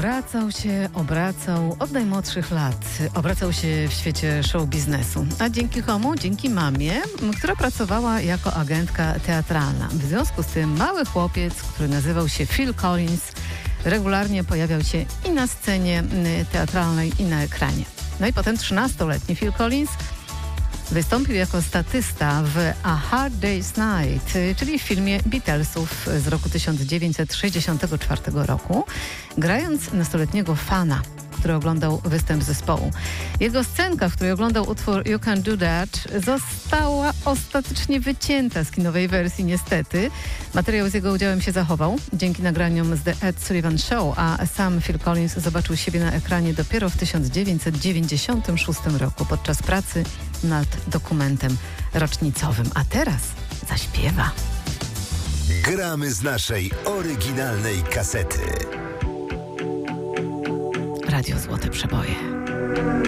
obracał od najmłodszych lat. Obracał się w świecie show biznesu. A dzięki komu? Dzięki mamie, która pracowała jako agentka teatralna. W związku z tym mały chłopiec, który nazywał się Phil Collins, regularnie pojawiał się i na scenie teatralnej, i na ekranie. No i potem 13-letni Phil Collins wystąpił jako statysta w A Hard Day's Night, czyli w filmie Beatlesów z roku 1964 roku, grając nastoletniego fana, który oglądał występ zespołu. Jego scenka, w której oglądał utwór You Can Do That, została ostatecznie wycięta z kinowej wersji niestety. Materiał z jego udziałem się zachował dzięki nagraniom z The Ed Sullivan Show, a sam Phil Collins zobaczył siebie na ekranie dopiero w 1996 roku podczas pracy nad dokumentem rocznicowym. A teraz zaśpiewa. Gramy z naszej oryginalnej kasety. Radio Złote Przeboje.